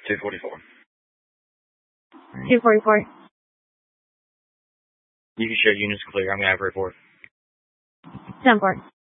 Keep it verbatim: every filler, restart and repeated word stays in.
two forty-four. two forty-four. You can share units clear. I'm going to have a report. ten four.